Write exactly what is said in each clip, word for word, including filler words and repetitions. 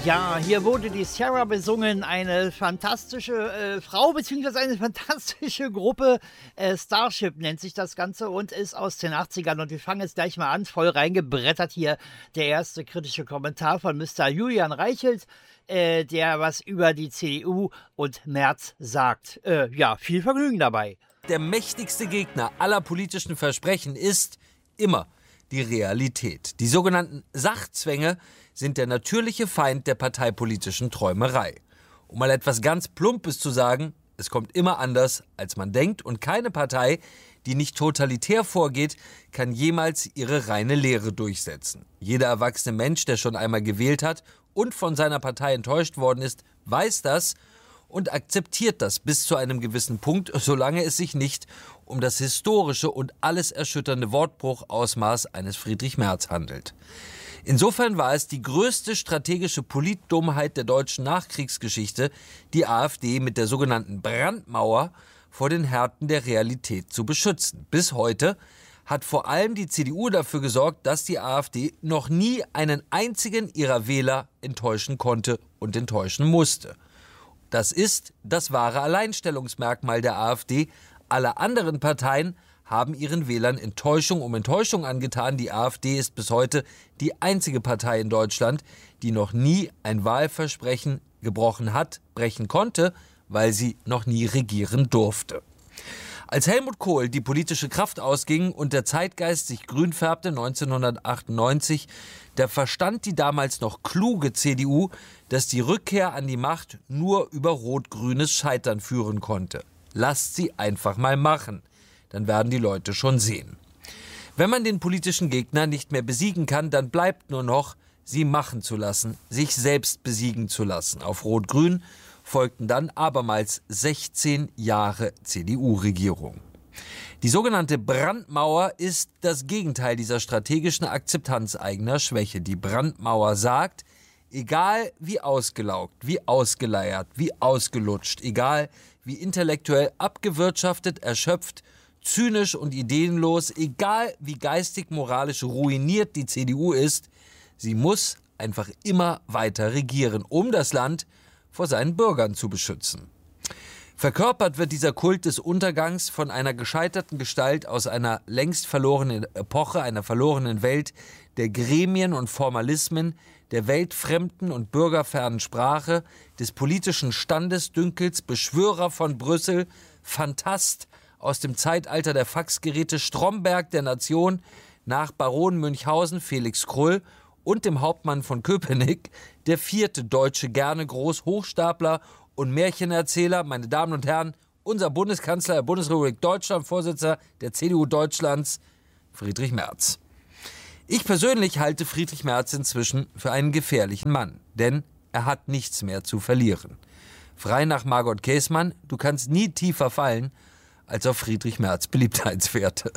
Ja, hier wurde die Sierra besungen, eine fantastische äh, Frau bzw. eine fantastische Gruppe. Äh, Starship nennt sich das Ganze und ist aus den achtzigern. Und wir fangen jetzt gleich mal an, voll reingebrettert hier. Der erste kritische Kommentar von Mister Julian Reichelt, äh, der was über die C D U und Merz sagt. Äh, ja, viel Vergnügen dabei. Der mächtigste Gegner aller politischen Versprechen ist immer die Realität. Die sogenannten Sachzwänge sind der natürliche Feind der parteipolitischen Träumerei. Um mal etwas ganz Plumpes zu sagen, es kommt immer anders, als man denkt, und keine Partei, die nicht totalitär vorgeht, kann jemals ihre reine Lehre durchsetzen. Jeder erwachsene Mensch, der schon einmal gewählt hat und von seiner Partei enttäuscht worden ist, weiß das und akzeptiert das bis zu einem gewissen Punkt, solange es sich nicht um das historische und alles erschütternde Wortbruchausmaß eines Friedrich Merz handelt. Insofern war es die größte strategische Politdummheit der deutschen Nachkriegsgeschichte, die AfD mit der sogenannten Brandmauer vor den Härten der Realität zu beschützen. Bis heute hat vor allem die C D U dafür gesorgt, dass die AfD noch nie einen einzigen ihrer Wähler enttäuschen konnte und enttäuschen musste. Das ist das wahre Alleinstellungsmerkmal der AfD. Alle anderen Parteien haben ihren Wählern Enttäuschung um Enttäuschung angetan. Die AfD ist bis heute die einzige Partei in Deutschland, die noch nie ein Wahlversprechen gebrochen hat, brechen konnte, weil sie noch nie regieren durfte. Als Helmut Kohl die politische Kraft ausging und der Zeitgeist sich grün färbte neunzehnhundertachtundneunzig, da verstand die damals noch kluge C D U, dass die Rückkehr an die Macht nur über rot-grünes Scheitern führen konnte. Lasst sie einfach mal machen, dann werden die Leute schon sehen. Wenn man den politischen Gegner nicht mehr besiegen kann, dann bleibt nur noch, sie machen zu lassen, sich selbst besiegen zu lassen. Auf Rot-Grün folgten dann abermals sechzehn Jahre C D U-Regierung. Die sogenannte Brandmauer ist das Gegenteil dieser strategischen Akzeptanz eigener Schwäche. Die Brandmauer sagt, egal wie ausgelaugt, wie ausgeleiert, wie ausgelutscht, egal wie intellektuell abgewirtschaftet, erschöpft, zynisch und ideenlos, egal wie geistig-moralisch ruiniert die C D U ist, sie muss einfach immer weiter regieren, um das Land vor seinen Bürgern zu beschützen. Verkörpert wird dieser Kult des Untergangs von einer gescheiterten Gestalt aus einer längst verlorenen Epoche, einer verlorenen Welt der Gremien und Formalismen, der weltfremden und bürgerfernen Sprache, des politischen Standesdünkels, Beschwörer von Brüssel, Phantast aus dem Zeitalter der Faxgeräte, Stromberg der Nation, nach Baron Münchhausen, Felix Krull und dem Hauptmann von Köpenick, der vierte deutsche gerne groß Hochstapler und Märchenerzähler, meine Damen und Herren, unser Bundeskanzler der Bundesrepublik Deutschland, Vorsitzender der C D U Deutschlands, Friedrich Merz. Ich persönlich halte Friedrich Merz inzwischen für einen gefährlichen Mann, denn er hat nichts mehr zu verlieren. Frei nach Margot Käßmann, du kannst nie tiefer fallen als auf Friedrich Merz Beliebtheitswerte.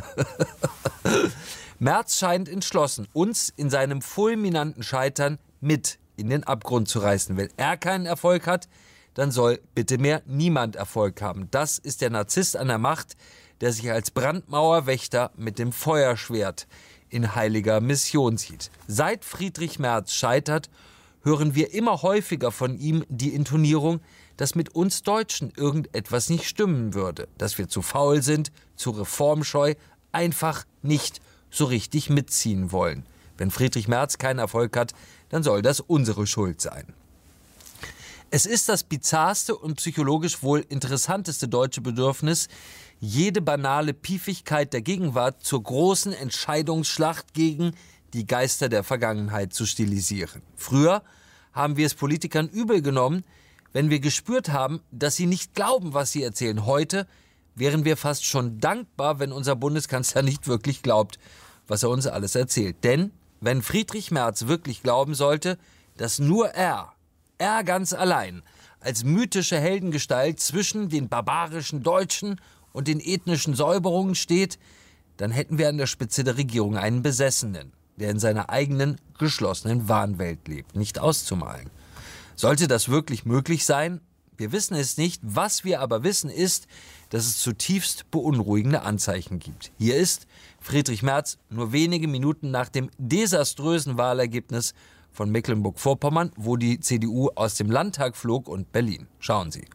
Merz scheint entschlossen, uns in seinem fulminanten Scheitern mit in den Abgrund zu reißen. Wenn er keinen Erfolg hat, dann soll bitte mehr niemand Erfolg haben. Das ist der Narzisst an der Macht, der sich als Brandmauerwächter mit dem Feuerschwert in heiliger Mission sieht. Seit Friedrich Merz scheitert, hören wir immer häufiger von ihm die Intonierung, dass mit uns Deutschen irgendetwas nicht stimmen würde, dass wir zu faul sind, zu reformscheu, einfach nicht so richtig mitziehen wollen. Wenn Friedrich Merz keinen Erfolg hat, dann soll das unsere Schuld sein. Es ist das bizarrste und psychologisch wohl interessanteste deutsche Bedürfnis, jede banale Piefigkeit der Gegenwart zur großen Entscheidungsschlacht gegen die Geister der Vergangenheit zu stilisieren. Früher haben wir es Politikern übel genommen, wenn wir gespürt haben, dass sie nicht glauben, was sie erzählen. Heute wären wir fast schon dankbar, wenn unser Bundeskanzler nicht wirklich glaubt, was er uns alles erzählt. Denn wenn Friedrich Merz wirklich glauben sollte, dass nur er, er ganz allein, als mythische Heldengestalt zwischen den barbarischen Deutschen und den ethnischen Säuberungen steht, dann hätten wir an der Spitze der Regierung einen Besessenen, der in seiner eigenen geschlossenen Wahnwelt lebt, nicht auszumalen. Sollte das wirklich möglich sein? Wir wissen es nicht. Was wir aber wissen ist, dass es zutiefst beunruhigende Anzeichen gibt. Hier ist Friedrich Merz nur wenige Minuten nach dem desaströsen Wahlergebnis von Mecklenburg-Vorpommern, wo die C D U aus dem Landtag flog, und Berlin. Schauen Sie.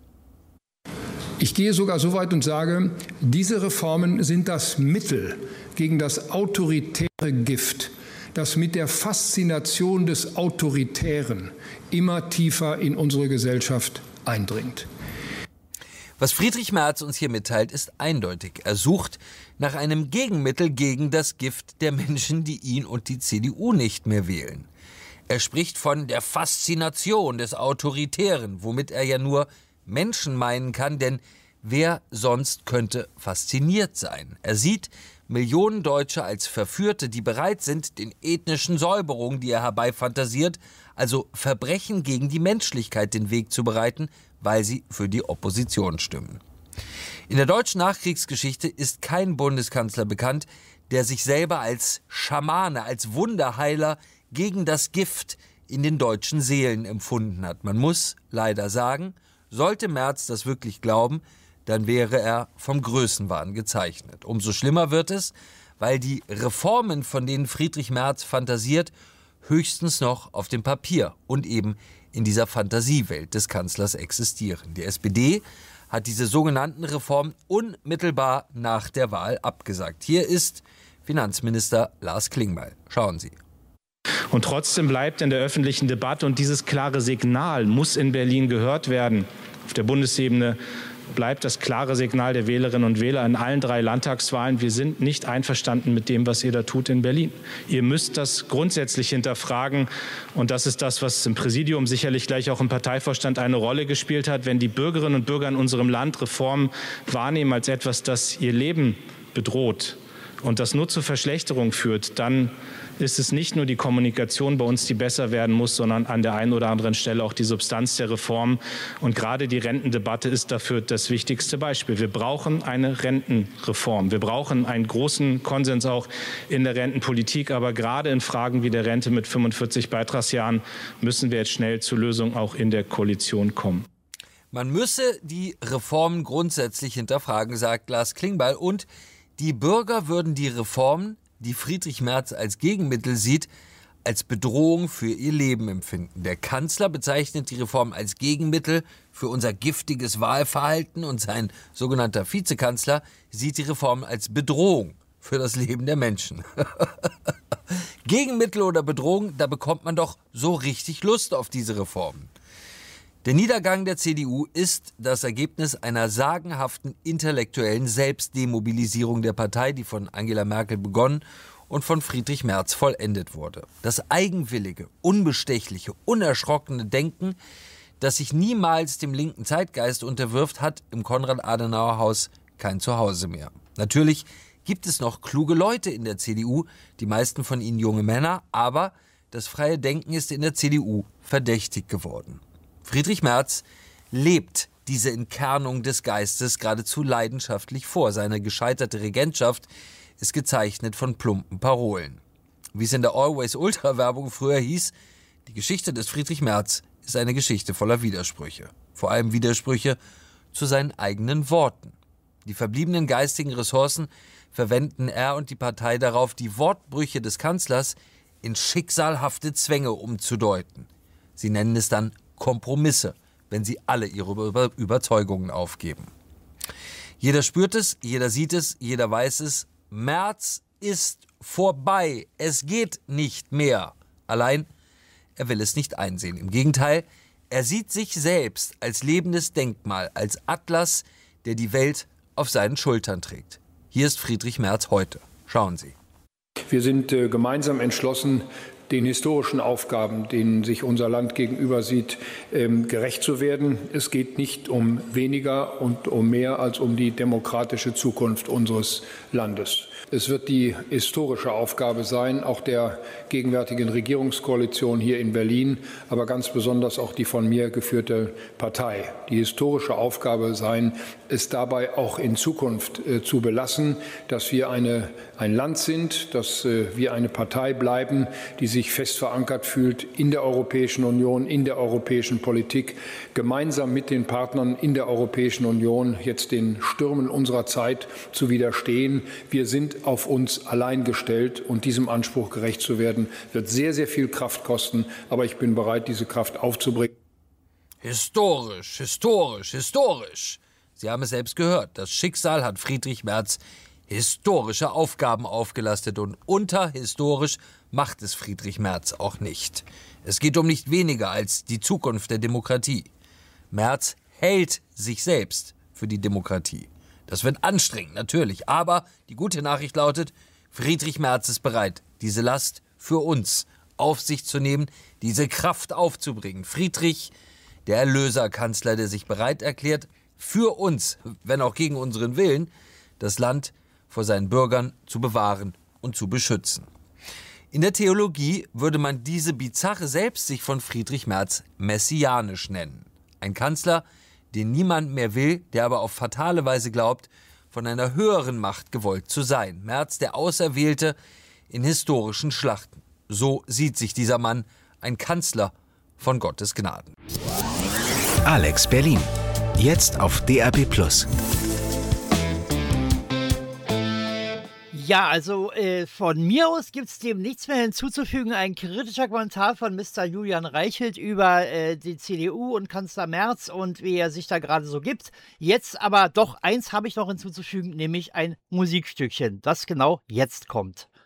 Ich gehe sogar so weit und sage, diese Reformen sind das Mittel gegen das autoritäre Gift, das mit der Faszination des Autoritären immer tiefer in unsere Gesellschaft eindringt. Was Friedrich Merz uns hier mitteilt, ist eindeutig. Er sucht nach einem Gegenmittel gegen das Gift der Menschen, die ihn und die C D U nicht mehr wählen. Er spricht von der Faszination des Autoritären, womit er ja nur Menschen meinen kann, denn wer sonst könnte fasziniert sein? Er sieht Millionen Deutsche als Verführte, die bereit sind, den ethnischen Säuberungen, die er herbeifantasiert, also Verbrechen gegen die Menschlichkeit, den Weg zu bereiten, weil sie für die Opposition stimmen. In der deutschen Nachkriegsgeschichte ist kein Bundeskanzler bekannt, der sich selber als Schamane, als Wunderheiler gegen das Gift in den deutschen Seelen empfunden hat. Man muss leider sagen, sollte Merz das wirklich glauben, dann wäre er vom Größenwahn gezeichnet. Umso schlimmer wird es, weil die Reformen, von denen Friedrich Merz fantasiert, höchstens noch auf dem Papier und eben in dieser Fantasiewelt des Kanzlers existieren. Die S P D hat diese sogenannten Reformen unmittelbar nach der Wahl abgesagt. Hier ist Finanzminister Lars Klingbeil. Schauen Sie. Und trotzdem bleibt in der öffentlichen Debatte, und dieses klare Signal muss in Berlin gehört werden, auf der Bundesebene bleibt das klare Signal der Wählerinnen und Wähler in allen drei Landtagswahlen: Wir sind nicht einverstanden mit dem, was ihr da tut in Berlin. Ihr müsst das grundsätzlich hinterfragen. Und das ist das, was im Präsidium, sicherlich gleich auch im Parteivorstand eine Rolle gespielt hat. Wenn die Bürgerinnen und Bürger in unserem Land Reformen wahrnehmen als etwas, das ihr Leben bedroht und das nur zur Verschlechterung führt, dann ist es nicht nur die Kommunikation bei uns, die besser werden muss, sondern an der einen oder anderen Stelle auch die Substanz der Reform. Und gerade die Rentendebatte ist dafür das wichtigste Beispiel. Wir brauchen eine Rentenreform. Wir brauchen einen großen Konsens auch in der Rentenpolitik. Aber gerade in Fragen wie der Rente mit fünfundvierzig Beitragsjahren müssen wir jetzt schnell zur Lösung auch in der Koalition kommen. Man müsse die Reformen grundsätzlich hinterfragen, sagt Lars Klingbeil. Und die Bürger würden die Reformen, die Friedrich Merz als Gegenmittel sieht, als Bedrohung für ihr Leben empfinden. Der Kanzler bezeichnet die Reform als Gegenmittel für unser giftiges Wahlverhalten und sein sogenannter Vizekanzler sieht die Reform als Bedrohung für das Leben der Menschen. Gegenmittel oder Bedrohung, da bekommt man doch so richtig Lust auf diese Reformen. Der Niedergang der C D U ist das Ergebnis einer sagenhaften intellektuellen Selbstdemobilisierung der Partei, die von Angela Merkel begonnen und von Friedrich Merz vollendet wurde. Das eigenwillige, unbestechliche, unerschrockene Denken, das sich niemals dem linken Zeitgeist unterwirft, hat im Konrad-Adenauer-Haus kein Zuhause mehr. Natürlich gibt es noch kluge Leute in der C D U, die meisten von ihnen junge Männer, aber das freie Denken ist in der C D U verdächtig geworden. Friedrich Merz lebt diese Entkernung des Geistes geradezu leidenschaftlich vor. Seine gescheiterte Regentschaft ist gezeichnet von plumpen Parolen. Wie es in der Always-Ultra-Werbung früher hieß, die Geschichte des Friedrich Merz ist eine Geschichte voller Widersprüche. Vor allem Widersprüche zu seinen eigenen Worten. Die verbliebenen geistigen Ressourcen verwenden er und die Partei darauf, die Wortbrüche des Kanzlers in schicksalhafte Zwänge umzudeuten. Sie nennen es dann Kompromisse, wenn sie alle ihre Über- Überzeugungen aufgeben. Jeder spürt es, jeder sieht es, jeder weiß es. Merz ist vorbei. Es geht nicht mehr. Allein, er will es nicht einsehen. Im Gegenteil, er sieht sich selbst als lebendes Denkmal, als Atlas, der die Welt auf seinen Schultern trägt. Hier ist Friedrich Merz heute. Schauen Sie. Wir sind äh, gemeinsam entschlossen, den historischen Aufgaben, denen sich unser Land gegenüber sieht, ähm, gerecht zu werden. Es geht nicht um weniger und um mehr als um die demokratische Zukunft unseres Landes. Es wird die historische Aufgabe sein, auch der gegenwärtigen Regierungskoalition hier in Berlin, aber ganz besonders auch die von mir geführte Partei. Die historische Aufgabe sein, es dabei auch in Zukunft äh, zu belassen, dass wir eine, ein Land sind, dass äh, wir eine Partei bleiben, die sich fest verankert fühlt in der Europäischen Union, in der europäischen Politik, gemeinsam mit den Partnern in der Europäischen Union jetzt den Stürmen unserer Zeit zu widerstehen. Wir sind sind auf uns allein gestellt und diesem Anspruch gerecht zu werden, wird sehr, sehr viel Kraft kosten. Aber ich bin bereit, diese Kraft aufzubringen. Historisch, historisch, historisch. Sie haben es selbst gehört. Das Schicksal hat Friedrich Merz historische Aufgaben aufgelastet und unterhistorisch macht es Friedrich Merz auch nicht. Es geht um nicht weniger als die Zukunft der Demokratie. Merz hält sich selbst für die Demokratie. Das wird anstrengend, natürlich. Aber die gute Nachricht lautet, Friedrich Merz ist bereit, diese Last für uns auf sich zu nehmen, diese Kraft aufzubringen. Friedrich, der Erlöserkanzler, der sich bereit erklärt, für uns, wenn auch gegen unseren Willen, das Land vor seinen Bürgern zu bewahren und zu beschützen. In der Theologie würde man diese bizarre Selbstsicht von Friedrich Merz messianisch nennen. Ein Kanzler, den niemand mehr will, der aber auf fatale Weise glaubt, von einer höheren Macht gewollt zu sein. Merz, der Auserwählte in historischen Schlachten. So sieht sich dieser Mann, ein Kanzler von Gottes Gnaden. Alex Berlin. Jetzt auf D A B Plus. Ja, also äh, von mir aus gibt es dem nichts mehr hinzuzufügen. Ein kritischer Kommentar von Mister Julian Reichelt über äh, die C D U und Kanzler Merz und wie er sich da gerade so gibt. Jetzt aber doch eins habe ich noch hinzuzufügen, nämlich ein Musikstückchen, das genau jetzt kommt.